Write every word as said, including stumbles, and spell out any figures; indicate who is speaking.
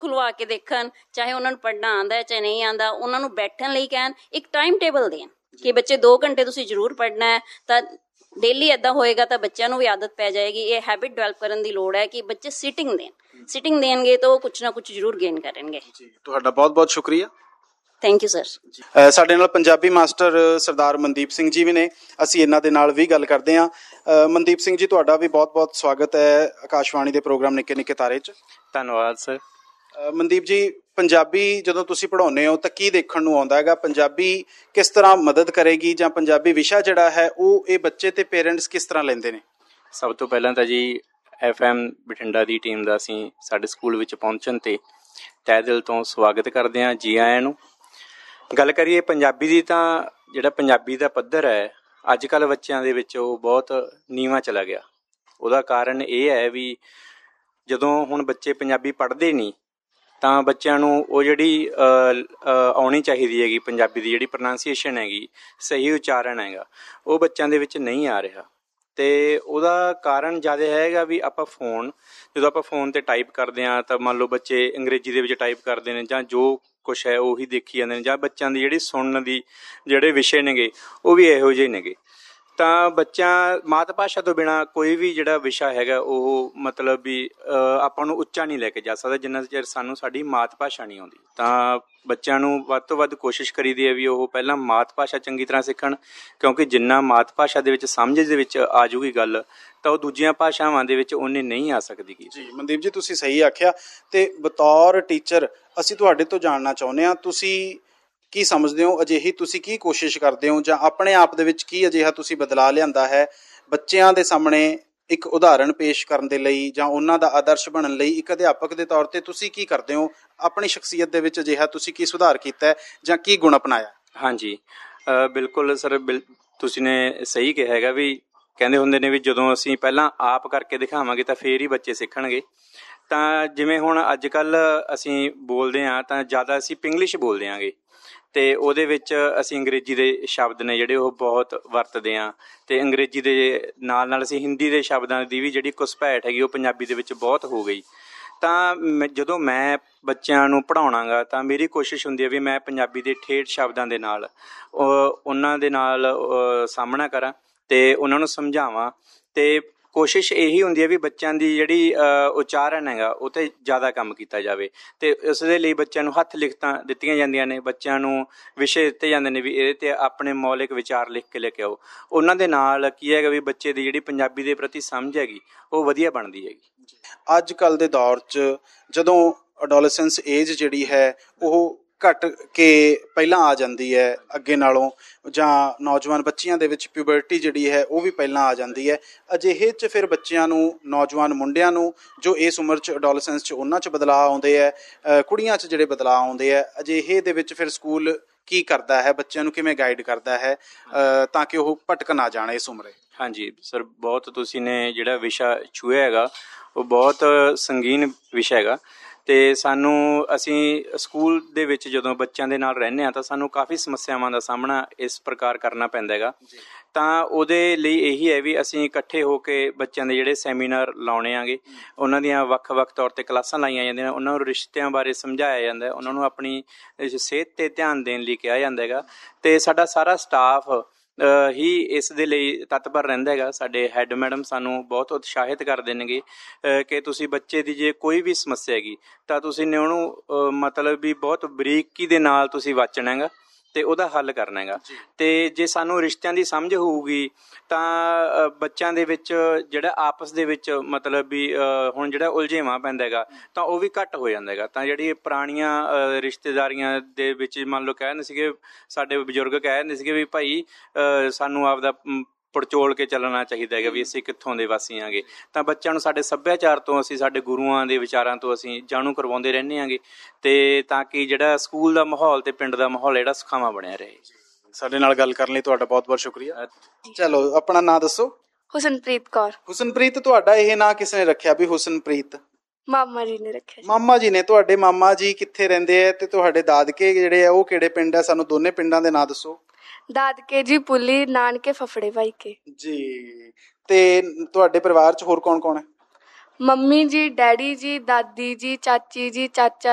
Speaker 1: ਖੁਲਵਾ ਕੇ ਦੇਖਣ, ਚਾਹੇ ਉਹਨਾਂ ਨੂੰ ਪੜ੍ਹਨਾ ਆਉਂਦਾ ਚਾਹੇ ਨਹੀਂ ਆਉਂਦਾ, ਉਹਨਾਂ ਨੂੰ ਬੈਠਣ ਲਈ ਕਹਿਣ, ਇੱਕ ਟਾਈਮ ਟੇਬਲ ਦੇਣ ਕਿ ਬੱਚੇ ਦੋ ਘੰਟੇ ਤੁਸੀਂ ਜ਼ਰੂਰ ਪੜ੍ਹਨਾ ਹੈ। ਤਾਂ ਡੇਲੀ ਇੱਦਾਂ ਹੋਏਗਾ ਤਾਂ ਬੱਚਿਆਂ ਨੂੰ ਵੀ ਆਦਤ ਪੈ ਜਾਏਗੀ। ਇਹ ਹੈਬਿਟ ਡਿਵੈਲਪ ਕਰਨ ਦੀ ਲੋੜ ਹੈ ਕਿ ਬੱਚੇ ਸਿਟਿੰਗ ਦੇਣ, ਸਿਟਿੰਗ ਦੇਣਗੇ ਤਾਂ ਉਹ ਕੁਛ ਨਾ ਕੁਛ ਜ਼ਰੂਰ ਗੇਨ ਕਰਨਗੇ।
Speaker 2: ਤੁਹਾਡਾ ਬਹੁਤ ਬਹੁਤ ਸ਼ੁਕਰੀਆ।
Speaker 1: Thank you sir.
Speaker 2: ਸਾਡੇ ਨਾਲ ਪੰਜਾਬੀ ਮਾਸਟਰ ਸਰਦਾਰ ਮਨਦੀਪ ਸਿੰਘ ਜੀ ਵੀ ਨੇ, ਅਸੀਂ ਇਹਨਾਂ ਦੇ ਨਾਲ ਵੀ ਗੱਲ ਕਰਦੇ ਹਾਂ। ਮਨਦੀਪ ਸਿੰਘ ਜੀ, ਤੁਹਾਡਾ ਵੀ ਬਹੁਤ ਬਹੁਤ ਸਵਾਗਤ ਹੈ ਆਕਾਸ਼ਵਾਣੀ ਦੇ ਪ੍ਰੋਗਰਾਮ ਨਿੱਕੇ ਨਿੱਕੇ ਤਾਰੇ 'ਚ।
Speaker 3: ਧੰਨਵਾਦ ਸਰ।
Speaker 2: ਮਨਦੀਪ ਜੀ, ਪੰਜਾਬੀ ਜਦੋਂ ਤੁਸੀਂ ਪੜ੍ਹਾਉਂਦੇ ਹੋ ਤਾਂ ਕੀ ਦੇਖਣ ਨੂੰ ਆਉਂਦਾ ਹੈਗਾ? ਪੰਜਾਬੀ ਕਿਸ ਤਰ੍ਹਾਂ ਮਦਦ ਕਰੇਗੀ, ਜਾਂ ਪੰਜਾਬੀ ਵਿਸ਼ਾ ਜਿਹੜਾ ਹੈ ਉਹ ਇਹ ਬੱਚੇ ਤੇ ਪੇਰੈਂਟਸ ਕਿਸ ਤਰ੍ਹਾਂ ਲੈਂਦੇ ਨੇ?
Speaker 3: ਸਭ ਤੋਂ ਪਹਿਲਾਂ ਤਾਂ ਜੀ ਐਫ ਐਮ ਬਠਿੰਡਾ ਦੀ ਟੀਮ ਦਾ ਅਸੀਂ ਸਾਡੇ ਸਕੂਲ ਵਿੱਚ ਪਹੁੰਚਣ 'ਤੇ ਤਹਿ ਦਿਲ ਤੋਂ ਸਵਾਗਤ ਕਰਦੇ ਹਾਂ, ਜੀ ਆਇਆਂ ਨੂੰ। ਗੱਲ ਕਰੀਏ ਪੰਜਾਬੀ ਦੀ, ਤਾਂ ਜਿਹੜਾ ਪੰਜਾਬੀ ਦਾ ਪੱਧਰ ਹੈ ਅੱਜ ਕੱਲ੍ਹ ਬੱਚਿਆਂ ਦੇ ਵਿੱਚ ਉਹ ਬਹੁਤ ਨੀਵਾਂ ਚਲਾ ਗਿਆ। ਉਹਦਾ ਕਾਰਨ ਇਹ ਹੈ ਵੀ ਜਦੋਂ ਹੁਣ ਬੱਚੇ ਪੰਜਾਬੀ ਪੜ੍ਹਦੇ ਨਹੀਂ ਤਾਂ ਬੱਚਿਆਂ ਨੂੰ ਉਹ ਜਿਹੜੀ ਆਉਣੀ ਚਾਹੀਦੀ ਹੈਗੀ ਪੰਜਾਬੀ ਦੀ ਜਿਹੜੀ ਪ੍ਰੋਨਾਂਸੀਏਸ਼ਨ ਹੈਗੀ, ਸਹੀ ਉਚਾਰਨ ਹੈਗਾ, ਉਹ ਬੱਚਿਆਂ ਦੇ ਵਿੱਚ ਨਹੀਂ ਆ ਰਿਹਾ। ਅਤੇ ਉਹਦਾ ਕਾਰਨ ਜ਼ਿਆਦਾ ਹੈਗਾ ਵੀ ਆਪਾਂ ਫੋਨ, ਜਦੋਂ ਆਪਾਂ ਫੋਨ 'ਤੇ ਟਾਈਪ ਕਰਦੇ ਹਾਂ ਤਾਂ ਮੰਨ ਲਓ ਬੱਚੇ ਅੰਗਰੇਜ਼ੀ ਦੇ ਵਿੱਚ ਟਾਈਪ ਕਰਦੇ ਨੇ ਜਾਂ ਜੋ ਕੁਛ ਹੈ ਉਹੀ ਦੇਖੀ ਜਾਂਦੇ ਨੇ, ਜਾਂ ਬੱਚਿਆਂ ਦੀ ਜਿਹੜੀ ਸੁਣਨ ਦੀ ਜਿਹੜੇ ਵਿਸ਼ੇ ਨੇਗੇ ਉਹ ਵੀ ਇਹੋ ਜਿਹੇ ਨੇਗੇ। ਤਾਂ ਬੱਚਾ ਮਾਤ ਭਾਸ਼ਾ ਤੋਂ ਬਿਨਾਂ ਕੋਈ ਵੀ ਜਿਹੜਾ ਵਿਸ਼ਾ ਹੈਗਾ ਉਹ ਮਤਲਬ ਵੀ ਆਪਾਂ ਨੂੰ ਉੱਚਾ ਨਹੀਂ ਲੈ ਕੇ ਜਾ ਸਕਦਾ ਜਿੰਨਾ ਚਿਰ ਸਾਨੂੰ ਸਾਡੀ ਮਾਤ ਭਾਸ਼ਾ ਨਹੀਂ ਆਉਂਦੀ। ਤਾਂ ਬੱਚਿਆਂ ਨੂੰ ਵੱਧ ਤੋਂ ਵੱਧ ਕੋਸ਼ਿਸ਼ ਕਰੀਦੀ ਹੈ ਵੀ ਉਹ ਪਹਿਲਾਂ ਮਾਤ ਭਾਸ਼ਾ ਚੰਗੀ ਤਰ੍ਹਾਂ ਸਿੱਖਣ, ਕਿਉਂਕਿ ਜਿੰਨਾ ਮਾਤ ਭਾਸ਼ਾ ਦੇ ਵਿੱਚ ਸਮਝ ਦੇ ਵਿੱਚ ਆ ਜੂਗੀ ਗੱਲ, ਤਾਂ ਉਹ ਦੂਜੀਆਂ ਭਾਸ਼ਾਵਾਂ ਦੇ ਵਿੱਚ ਉਹਨੇ ਨਹੀਂ ਆ ਸਕਦੀ।
Speaker 2: ਜੀ ਮਨਦੀਪ ਜੀ, ਤੁਸੀਂ ਸਹੀ ਆਖਿਆ। ਅਤੇ ਬਤੌਰ ਟੀਚਰ ਅਸੀਂ ਤੁਹਾਡੇ ਤੋਂ ਜਾਣਨਾ ਚਾਹੁੰਦੇ ਹਾਂ, ਤੁਸੀਂ ਕੀ ਸਮਝਦੇ ਹੋ? ਅਜਿਹੀ ਤੁਸੀਂ ਕੀ ਕੋਸ਼ਿਸ਼ ਕਰਦੇ ਹੋ, ਜਾਂ ਆਪਣੇ ਆਪ ਦੇ ਵਿੱਚ ਕੀ ਅਜਿਹਾ ਤੁਸੀਂ ਬਦਲਾਅ ਲਿਆਂਦਾ ਹੈ ਬੱਚਿਆਂ ਦੇ ਸਾਹਮਣੇ ਇੱਕ ਉਦਾਹਰਣ ਪੇਸ਼ ਕਰਨ ਦੇ ਲਈ, ਜਾਂ ਉਹਨਾਂ ਦਾ ਆਦਰਸ਼ ਬਣਨ ਲਈ? ਇੱਕ ਅਧਿਆਪਕ ਦੇ ਤੌਰ 'ਤੇ ਤੁਸੀਂ ਕੀ ਕਰਦੇ ਹੋ ਆਪਣੀ ਸ਼ਖਸੀਅਤ ਦੇ ਵਿੱਚ? ਅਜਿਹਾ ਤੁਸੀਂ ਕੀ ਸੁਧਾਰ ਕੀਤਾ ਜਾਂ ਕੀ ਗੁਣ ਅਪਣਾਇਆ?
Speaker 3: ਹਾਂਜੀ ਬਿਲਕੁਲ ਸਰ, ਬਿਲ ਤੁਸੀਂ ਨੇ ਸਹੀ ਕਿਹਾ ਹੈਗਾ ਵੀ ਕਹਿੰਦੇ ਹੁੰਦੇ ਨੇ ਵੀ ਜਦੋਂ ਅਸੀਂ ਪਹਿਲਾਂ ਆਪ ਕਰਕੇ ਦਿਖਾਵਾਂਗੇ ਤਾਂ ਫੇਰ ਹੀ ਬੱਚੇ ਸਿੱਖਣਗੇ। ਤਾਂ ਜਿਵੇਂ ਹੁਣ ਅੱਜ ਕੱਲ੍ਹ ਅਸੀਂ ਬੋਲਦੇ ਹਾਂ ਤਾਂ ਜ਼ਿਆਦਾ ਅਸੀਂ ਪਿੰਗਲਿਸ਼ ਬੋਲਦੇ ਹਾਂਗੇ, ਅਤੇ ਉਹਦੇ ਵਿੱਚ ਅਸੀਂ ਅੰਗਰੇਜ਼ੀ ਦੇ ਸ਼ਬਦ ਨੇ ਜਿਹੜੇ ਉਹ ਬਹੁਤ ਵਰਤਦੇ ਹਾਂ, ਅਤੇ ਅੰਗਰੇਜ਼ੀ ਦੇ ਨਾਲ ਨਾਲ ਅਸੀਂ ਹਿੰਦੀ ਦੇ ਸ਼ਬਦਾਂ ਦੀ ਵੀ ਜਿਹੜੀ ਘੁਸਪੈਠ ਹੈਗੀ ਉਹ ਪੰਜਾਬੀ ਦੇ ਵਿੱਚ ਬਹੁਤ ਹੋ ਗਈ। ਤਾਂ ਮੈਂ ਜਦੋਂ ਮੈਂ ਬੱਚਿਆਂ ਨੂੰ ਪੜ੍ਹਾਉਣਾ ਗਾ ਤਾਂ ਮੇਰੀ ਕੋਸ਼ਿਸ਼ ਹੁੰਦੀ ਹੈ ਵੀ ਮੈਂ ਪੰਜਾਬੀ ਦੇ ਠੇਠ ਸ਼ਬਦਾਂ ਦੇ ਨਾਲ ਉਹਨਾਂ ਦੇ ਨਾਲ ਸਾਹਮਣਾ ਕਰਾਂ ਅਤੇ ਉਹਨਾਂ ਨੂੰ ਸਮਝਾਵਾਂ। ਅਤੇ ਕੋਸ਼ਿਸ਼ ਇਹੀ ਹੁੰਦੀ ਹੈ ਵੀ ਬੱਚਿਆਂ ਦੀ ਜਿਹੜੀ ਉਚਾਰਨ ਹੈਗਾ ਉਹ 'ਤੇ ਜ਼ਿਆਦਾ ਕੰਮ ਕੀਤਾ ਜਾਵੇ, ਅਤੇ ਇਸ ਦੇ ਲਈ ਬੱਚਿਆਂ ਨੂੰ ਹੱਥ ਲਿਖਤਾਂ ਦਿੱਤੀਆਂ ਜਾਂਦੀਆਂ ਨੇ, ਬੱਚਿਆਂ ਨੂੰ ਵਿਸ਼ੇ ਦਿੱਤੇ ਜਾਂਦੇ ਨੇ ਵੀ ਇਹਦੇ 'ਤੇ ਆਪਣੇ ਮੌਲਿਕ ਵਿਚਾਰ ਲਿਖ ਕੇ ਲੈ ਕੇ ਆਓ। ਉਹਨਾਂ ਦੇ ਨਾਲ ਕੀ ਹੈਗਾ ਵੀ ਬੱਚੇ ਦੀ ਜਿਹੜੀ ਪੰਜਾਬੀ ਦੇ ਪ੍ਰਤੀ ਸਮਝ ਹੈਗੀ ਉਹ ਵਧੀਆ ਬਣਦੀ ਹੈਗੀ।
Speaker 2: ਅੱਜ ਕੱਲ੍ਹ ਦੇ ਦੌਰ 'ਚ ਜਦੋਂ ਅਡੋਲੈਸੈਂਸ ਏਜ ਜਿਹੜੀ ਹੈ ਉਹ ਘੱਟ ਕੇ ਪਹਿਲਾਂ ਆ ਜਾਂਦੀ ਹੈ ਅੱਗੇ ਨਾਲੋਂ, ਜਾਂ ਨੌਜਵਾਨ ਬੱਚਿਆਂ ਦੇ ਵਿੱਚ ਪਿਊਬਰਟੀ ਜਿਹੜੀ ਹੈ ਉਹ ਵੀ ਪਹਿਲਾਂ ਆ ਜਾਂਦੀ ਹੈ, ਅਜਿਹੇ 'ਚ ਫਿਰ ਬੱਚਿਆਂ ਨੂੰ, ਨੌਜਵਾਨ ਮੁੰਡਿਆਂ ਨੂੰ ਜੋ ਇਸ ਉਮਰ 'ਚ ਅਡੋਲੈਸੈਂਸ 'ਚ ਉਹਨਾਂ 'ਚ ਬਦਲਾਅ ਆਉਂਦੇ ਹੈ, ਕੁੜੀਆਂ 'ਚ ਜਿਹੜੇ ਬਦਲਾਅ ਆਉਂਦੇ ਹੈ, ਅਜਿਹੇ ਦੇ ਵਿੱਚ ਫਿਰ ਸਕੂਲ ਕੀ ਕਰਦਾ ਹੈ, ਬੱਚਿਆਂ ਨੂੰ ਕਿਵੇਂ ਗਾਈਡ ਕਰਦਾ ਹੈ ਤਾਂ ਕਿ ਉਹ ਭਟਕ ਨਾ ਜਾਣ ਇਸ ਉਮਰੇ?
Speaker 3: ਹਾਂਜੀ ਸਰ, ਬਹੁਤ ਤੁਸੀਂ ਨੇ ਜਿਹੜਾ ਵਿਸ਼ਾ ਛੂਹਿਆ ਹੈਗਾ ਉਹ ਬਹੁਤ ਸੰਗੀਨ ਵਿਸ਼ਾ ਹੈਗਾ। ਅਤੇ ਸਾਨੂੰ, ਅਸੀਂ ਸਕੂਲ ਦੇ ਵਿੱਚ ਜਦੋਂ ਬੱਚਿਆਂ ਦੇ ਨਾਲ ਰਹਿੰਦੇ ਹਾਂ ਤਾਂ ਸਾਨੂੰ ਕਾਫੀ ਸਮੱਸਿਆਵਾਂ ਦਾ ਸਾਹਮਣਾ ਇਸ ਪ੍ਰਕਾਰ ਕਰਨਾ ਪੈਂਦਾ ਹੈਗਾ। ਤਾਂ ਉਹਦੇ ਲਈ ਇਹੀ ਹੈ ਵੀ ਅਸੀਂ ਇਕੱਠੇ ਹੋ ਕੇ ਬੱਚਿਆਂ ਦੇ ਜਿਹੜੇ ਸੈਮੀਨਾਰ ਲਾਉਣੇ ਆਗੇ, ਉਹਨਾਂ ਦੀਆਂ ਵੱਖ ਵੱਖ ਤੌਰ 'ਤੇ ਕਲਾਸਾਂ ਲਾਈਆਂ ਜਾਂਦੀਆਂ, ਉਹਨਾਂ ਨੂੰ ਰਿਸ਼ਤਿਆਂ ਬਾਰੇ ਸਮਝਾਇਆ ਜਾਂਦਾ, ਉਹਨਾਂ ਨੂੰ ਆਪਣੀ ਸਿਹਤ 'ਤੇ ਧਿਆਨ ਦੇਣ ਲਈ ਕਿਹਾ ਜਾਂਦਾ ਹੈਗਾ। ਅਤੇ ਸਾਡਾ ਸਾਰਾ ਸਟਾਫ ਹੀ ਇਸ ਦੇ ਲਈ ਤਤਪਰ ਰਹਿੰਦਾ ਹੈਗਾ। ਸਾਡੇ ਹੈੱਡ ਮੈਡਮ ਸਾਨੂੰ ਬਹੁਤ ਉਤਸ਼ਾਹਿਤ ਕਰਦੇ ਨੇਗੇ ਕਿ ਤੁਸੀਂ ਬੱਚੇ ਦੀ ਜੇ ਕੋਈ ਵੀ ਸਮੱਸਿਆ ਹੈਗੀ ਤਾਂ ਤੁਸੀਂ ਨੇ ਉਹਨੂੰ ਮਤਲਬ ਵੀ ਬਹੁਤ ਬਰੀਕੀ ਦੇ ਨਾਲ ਤੁਸੀਂ ਵਾਚਣਾ ਹੈਗਾ ਅਤੇ ਉਹਦਾ ਹੱਲ ਕਰਨਾ ਹੈਗਾ। ਅਤੇ ਜੇ ਸਾਨੂੰ ਰਿਸ਼ਤਿਆਂ ਦੀ ਸਮਝ ਹੋਊਗੀ ਤਾਂ ਬੱਚਿਆਂ ਦੇ ਵਿੱਚ ਜਿਹੜਾ ਆਪਸ ਦੇ ਵਿੱਚ ਮਤਲਬ ਵੀ ਹੁਣ ਜਿਹੜਾ ਉਲਝੇਵਾਂ ਪੈਂਦਾ ਹੈਗਾ ਤਾਂ ਉਹ ਵੀ ਘੱਟ ਹੋ ਜਾਂਦਾ ਹੈਗਾ। ਤਾਂ ਜਿਹੜੀ ਪੁਰਾਣੀਆਂ ਰਿਸ਼ਤੇਦਾਰੀਆਂ ਦੇ ਵਿੱਚ ਮੰਨ ਲਓ ਕਹਿ ਦਿੰਦੇ ਸੀਗੇ, ਸਾਡੇ ਬਜ਼ੁਰਗ ਕਹਿ ਦਿੰਦੇ ਸੀਗੇ ਵੀ ਭਾਈ ਸਾਨੂੰ ਆਪਦਾ ਪੜਚੋਲ ਕੇ ਚੱਲਣਾ ਚਾਹੀਦਾ ਹੈਗਾ ਵੀ ਅਸੀਂ ਕਿੱਥੋਂ ਦੇ ਵਾਸੀ ਆਂਗੇ। ਤਾਂ ਬੱਚਿਆਂ ਨੂੰ ਸਾਡੇ ਸੱਭਿਆਚਾਰ ਤੋਂ, ਅਸੀਂ ਸਾਡੇ ਗੁਰੂਆਂ ਦੇ ਵਿਚਾਰਾਂ ਤੋਂ ਅਸੀਂ ਜਾਣੂ ਕਰਵਾਉਂਦੇ ਰਹਿੰਦੇ ਹਾਂਗੇ, ਅਤੇ ਤਾਂ ਕਿ ਜਿਹੜਾ ਸਕੂਲ ਦਾ ਮਾਹੌਲ ਅਤੇ ਪਿੰਡ ਦਾ ਮਾਹੌਲ ਜਿਹੜਾ ਸੁਖਾਵਾਂ ਬਣਿਆ ਰਹੇ।
Speaker 2: ਸਾਡੇ ਨਾਲ ਗੱਲ ਕਰਨ ਲਈ ਤੁਹਾਡਾ ਬਹੁਤ ਬਹੁਤ ਸ਼ੁਕਰੀਆ। ਚਲੋ ਆਪਣਾ ਨਾਂ ਦੱਸੋ।
Speaker 4: ਹੁਸਨਪ੍ਰੀਤ ਕੌਰ।
Speaker 2: ਹੁਸਨਪ੍ਰੀਤ, ਤੁਹਾਡਾ ਇਹ ਨਾਂ ਕਿਸ ਨੇ ਰੱਖਿਆ ਵੀ ਹੁਸਨਪ੍ਰੀਤ?
Speaker 4: ਮਾਮਾ ਜੀ ਨੇ ਰੱਖਿਆ।
Speaker 2: ਮਾਮਾ ਜੀ ਨੇ। ਤੁਹਾਡੇ ਮਾਮਾ ਜੀ ਕਿੱਥੇ ਰਹਿੰਦੇ ਹੈ ਅਤੇ ਤੁਹਾਡੇ ਦਾਦਕੇ ਜਿਹੜੇ ਆ ਉਹ ਕਿਹੜੇ ਪਿੰਡ ਹੈ? ਸਾਨੂੰ ਦੋਨੇ ਪਿੰਡਾਂ ਦੇ ਨਾਂ ਦੱਸੋ।
Speaker 4: ਦਾਦਕੇ ਜੀ ਪੁੱਲੀ, ਨਾਨਕੇ ਫਫੜੇ ਭਾਈ ਕੇ
Speaker 2: ਜੀ। ਤੇ ਤੁਹਾਡੇ ਪਰਿਵਾਰ 'ਚ ਹੋਰ ਕੌਣ ਕੌਣ ਹੈ?
Speaker 4: ਮੰਮੀ ਜੀ, ਡੈਡੀ ਜੀ, ਦਾਦੀ ਜੀ, ਚਾਚੀ ਜੀ, ਚਾਚਾ